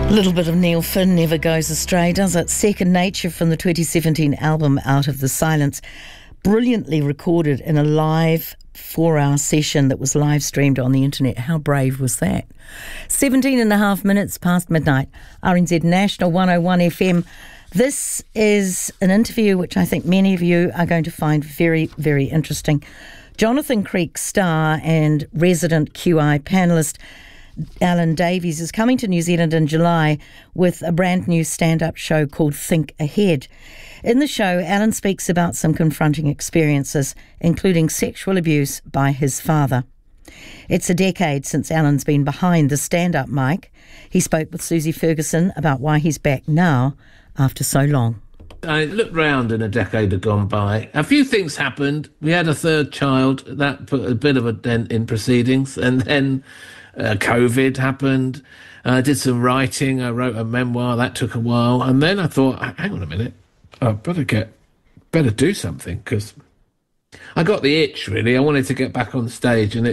A little bit of Neil Finn never goes astray, does it? Second Nature from the 2017 album Out of the Silence. Brilliantly recorded in a live 4-hour session that was live streamed on the internet. How brave was that? 17 and a half minutes past midnight. RNZ National 101 FM. This is an interview which I think many of you are going to find very, very interesting. Jonathan Creek star and resident QI panellist Alan Davies is coming to New Zealand in July with a brand new stand-up show called Think Ahead. In the show, Alan speaks about some confronting experiences, including sexual abuse by his father. It's a decade since Alan's been behind the stand-up mic. He spoke with Susie Ferguson about why he's back now after so long. I looked round and a decade had gone by. A few things happened. We had a third child. That put a bit of a dent in proceedings. And then COVID happened. I did some writing. I wrote a memoir. That took a while. And then I thought, hang on a minute. I better do something, because I got the itch, really. I wanted to get back on stage, and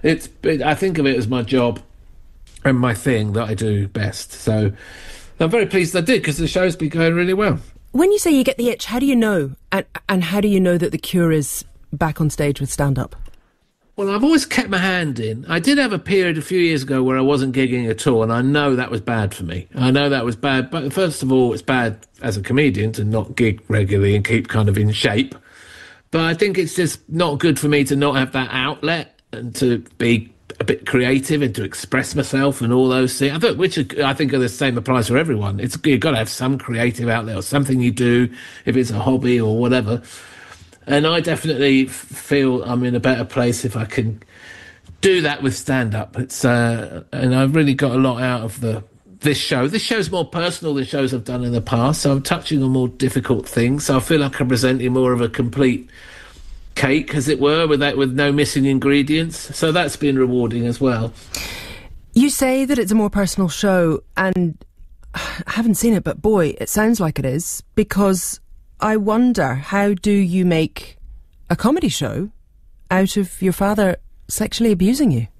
I think of it as my job and my thing that I do best. So I'm very pleased I did, because the show's been going really well. When you say you get the itch, how do you know? And how do you know that The Cure is back on stage with stand-up? Well, I've always kept my hand in. I did have a period a few years ago where I wasn't gigging at all, and I know that was bad for me. I know that was bad, but first of all, it's bad as a comedian to not gig regularly and keep kind of in shape. But I think it's just not good for me to not have that outlet and to be a bit creative and to express myself and all those things. I think the same applies for everyone. You've got to have some creative outlet or something you do, if it's a hobby or whatever. And I definitely feel I'm in a better place if I can do that with stand-up. And I've really got a lot out of this show. This show's more personal than shows I've done in the past, so I'm touching on more difficult things. So I feel like I'm presenting more of a complete cake, as it were, with no missing ingredients. So that's been rewarding as well. You say that it's a more personal show, and I haven't seen it, but boy, it sounds like it is, because I wonder, how do you make a comedy show out of your father sexually abusing you?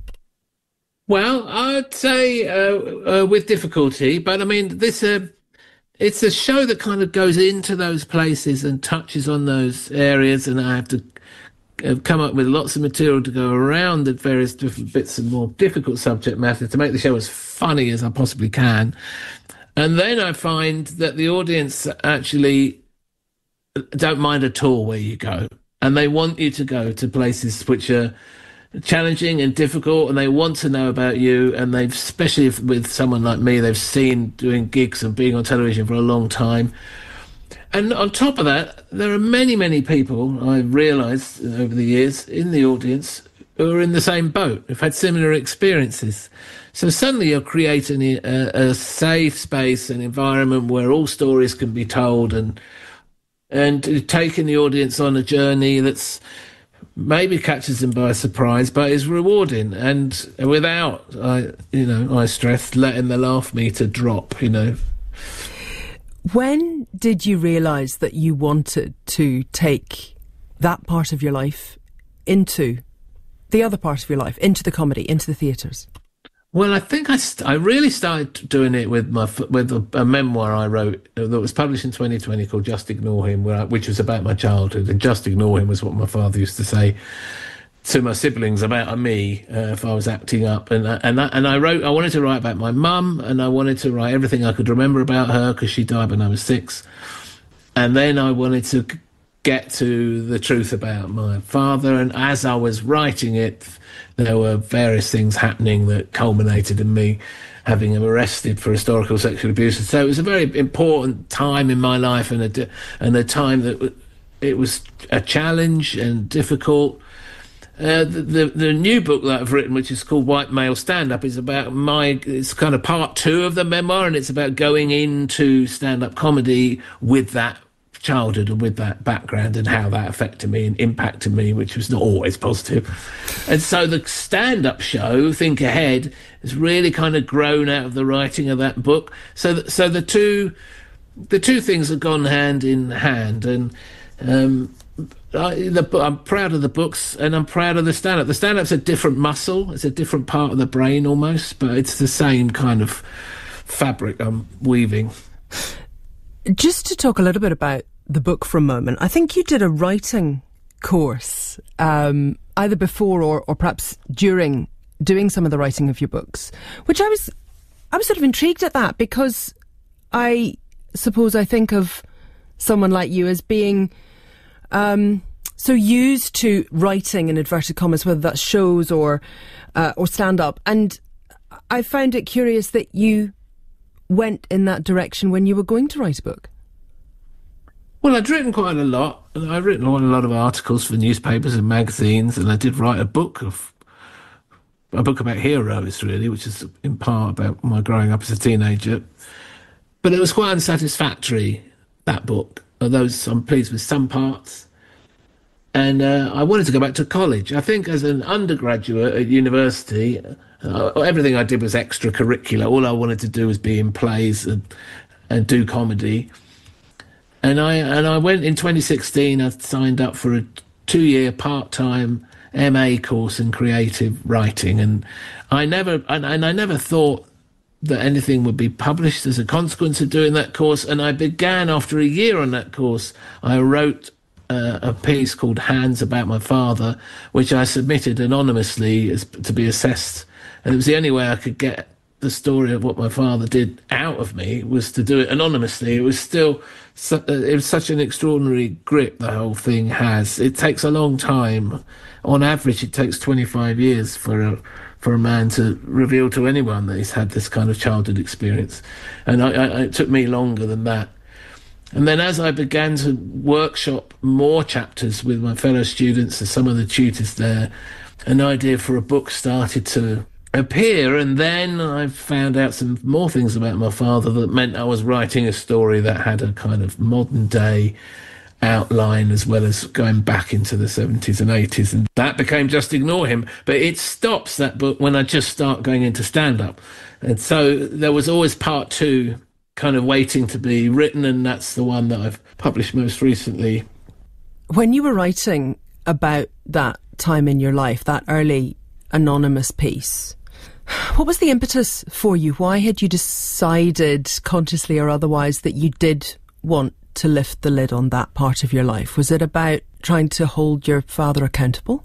Well, I'd say with difficulty, but I mean, it's a show that kind of goes into those places and touches on those areas, and I have to come up with lots of material to go around the various different bits of more difficult subject matter to make the show as funny as I possibly can. And then I find that the audience actually don't mind at all where you go, and they want you to go to places which are challenging and difficult, and they want to know about you, and they've, especially with someone like me, they've seen doing gigs and being on television for a long time. And on top of that, there are many, many people, I've realised over the years, in the audience who are in the same boat, who've had similar experiences. So suddenly you're creating a safe space, an environment where all stories can be told, and taking the audience on a journey that's maybe catches them by surprise, but is rewarding, and without, I stress, letting the laugh meter drop, When did you realise that you wanted to take that part of your life into the other part of your life, into the comedy, into the theatres? Well, I think I really started doing it with a memoir I wrote that was published in 2020 called Just Ignore Him, which was about my childhood. And just ignore him was what my father used to say to my siblings about me if I was acting up. And I wanted to write about my mum, and I wanted to write everything I could remember about her, because she died when I was 6. And then I wanted to get to the truth about my father. And as I was writing it, there were various things happening that culminated in me having him arrested for historical sexual abuse. So it was a very important time in my life, and a time that it was a challenge and difficult. The new book that I've written, which is called White Male Stand-Up, is about it's kind of part 2 of the memoir, and it's about going into stand-up comedy with that childhood and with that background, and how that affected me and impacted me, which was not always positive. And so the stand-up show, Think Ahead, has really kind of grown out of the writing of that book. So the two things have gone hand in hand, and I'm proud of the books, and I'm proud of the stand-up. The stand-up's a different muscle, it's a different part of the brain almost, but it's the same kind of fabric I'm weaving. Just to talk a little bit about the book for a moment, I think you did a writing course, either before or perhaps during doing some of the writing of your books, which I was sort of intrigued at that, because I suppose I think of someone like you as being so used to writing in inverted commas, whether that's shows or stand-up, and I found it curious that you went in that direction when you were going to write a book. Well, I'd written quite a lot, and I'd written quite a lot of articles for newspapers and magazines, and I did write a book about heroes, really, which is in part about my growing up as a teenager. But it was quite unsatisfactory, that book, although I'm pleased with some parts. And I wanted to go back to college. I think as an undergraduate at university, everything I did was extracurricular. All I wanted to do was be in plays and do comedy. And I went in 2016, I signed up for a 2-year part-time MA course in creative writing. And I never thought that anything would be published as a consequence of doing that course. And I began, after a year on that course, I wrote a piece called Hands about my father, which I submitted anonymously to be assessed. And it was the only way I could get the story of what my father did out of me, was to do it anonymously. It was still, it was such an extraordinary grip the whole thing has. It takes a long time. On average, it takes 25 years for a man to reveal to anyone that he's had this kind of childhood experience. And it took me longer than that. And then as I began to workshop more chapters with my fellow students and some of the tutors there, an idea for a book started to appear. And then I found out some more things about my father that meant I was writing a story that had a kind of modern day outline as well as going back into the 70s and 80s. And that became Just Ignore Him. But it stops, that book, when I just start going into stand-up. And so there was always part 2 kind of waiting to be written, and that's the one that I've published most recently. When you were writing about that time in your life, that early anonymous piece, what was the impetus for you? Why had you decided, consciously or otherwise, that you did want to lift the lid on that part of your life? Was it about trying to hold your father accountable?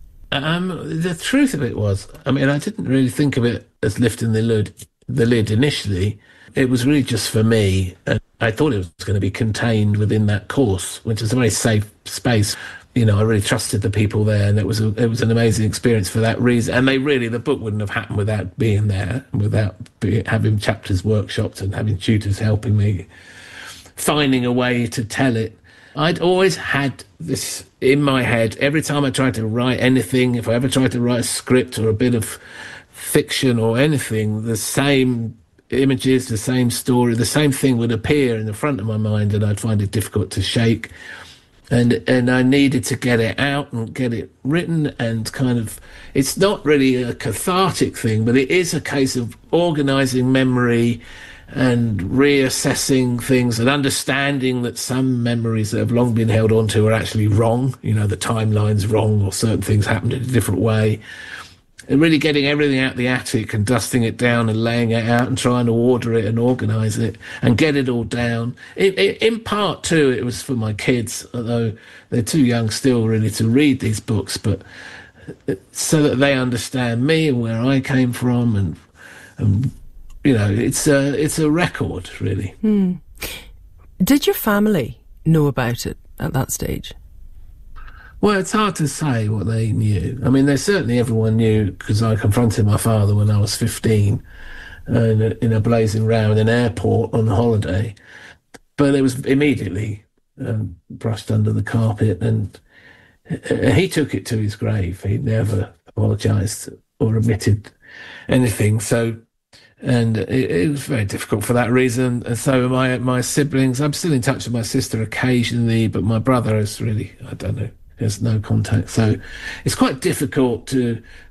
The truth of it was, I mean, I didn't really think of it as lifting the lid initially. It was really just for me, and I thought it was going to be contained within that course, which is a very safe space. You know, I really trusted the people there, and it was an amazing experience for that reason. And the book wouldn't have happened without being there, without having chapters workshopped and having tutors helping me, finding a way to tell it. I'd always had this in my head. Every time I tried to write anything, if I ever tried to write a script or a bit of fiction or anything, the same images, the same story, the same thing would appear in the front of my mind, and I'd find it difficult to shake. And I needed to get it out and get it written, and kind of, it's not really a cathartic thing, but it is a case of organising memory and reassessing things and understanding that some memories that have long been held onto are actually wrong. You know, the timeline's wrong, or certain things happened in a different way. And really getting everything out the attic and dusting it down and laying it out and trying to order it and organise it and get it all down. In part, too, it was for my kids, although they're too young still really to read these books, but so that they understand me and where I came from. And you know, it's a record, really. Did your family know about it at that stage? Well, it's hard to say what they knew. I mean, everyone knew, because I confronted my father when I was 15 in a blazing row in an airport on holiday. But it was immediately brushed under the carpet, and he took it to his grave. He never apologised or admitted anything. So, and it was very difficult for that reason. And so my siblings, I'm still in touch with my sister occasionally, but my brother is really, I don't know, there's no contact. So it's quite difficult to